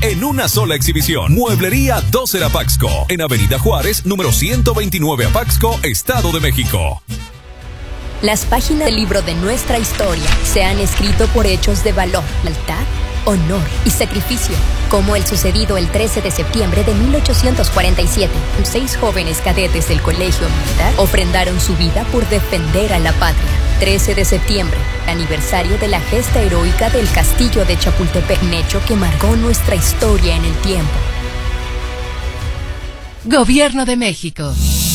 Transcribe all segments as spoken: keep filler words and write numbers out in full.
en una sola exhibición. Mueblería Doser Apaxco, en Avenida Juárez, número ciento veintinueve, Apaxco, Estado de México. Las páginas del libro de nuestra historia se han escrito por hechos de valor, lealtad, honor y sacrificio, como el sucedido el trece de septiembre de mil ochocientos cuarenta y siete. Seis jóvenes cadetes del Colegio Militar ofrendaron su vida por defender a la patria. trece de septiembre, aniversario de la gesta heroica del Castillo de Chapultepec, un hecho que marcó nuestra historia en el tiempo. Gobierno de México.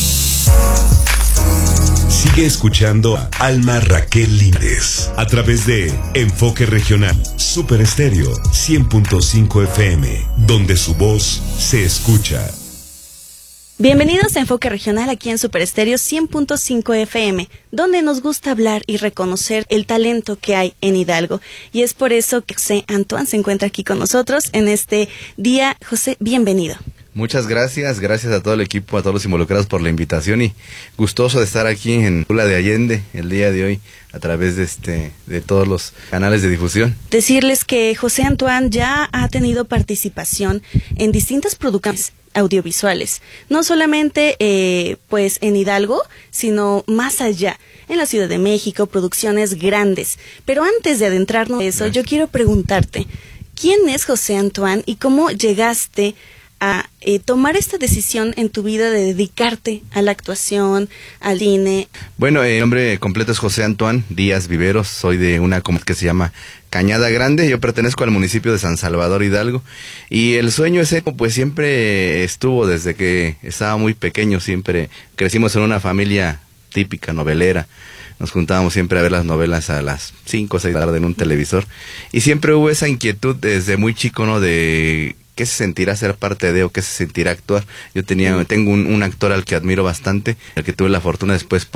Sigue escuchando a Alma Raquel Líndez a través de Enfoque Regional, Super Estéreo cien punto cinco F M, donde su voz se escucha. Bienvenidos a Enfoque Regional aquí en Super Estéreo cien punto cinco F M, donde nos gusta hablar y reconocer el talento que hay en Hidalgo. Y es por eso que José Antoine se encuentra aquí con nosotros en este día. José, bienvenido. Muchas gracias, gracias a todo el equipo, a todos los involucrados por la invitación y gustoso de estar aquí en Tula de Allende el día de hoy a través de este de todos los canales de difusión. Decirles que José Antoine ya ha tenido participación en distintas producciones audiovisuales, no solamente eh, pues en Hidalgo, sino más allá, en la Ciudad de México, producciones grandes. Pero antes de adentrarnos en eso, yo quiero preguntarte, ¿quién es José Antoine y cómo llegaste a eh, tomar esta decisión en tu vida de dedicarte a la actuación, al cine? Bueno, el nombre completo es José Antoine Díaz Viveros, soy de una comunidad que se llama Cañada Grande, yo pertenezco al municipio de San Salvador Hidalgo, y el sueño ese pues siempre estuvo desde que estaba muy pequeño, siempre crecimos en una familia típica novelera. Nos juntábamos siempre a ver las novelas a las cinco o seis de la tarde en un televisor, y siempre hubo esa inquietud desde muy chico, ¿no?, de qué se sentirá ser parte de o qué se sentirá actuar. Yo tenía, tengo un, un actor al que admiro bastante, al que tuve la fortuna después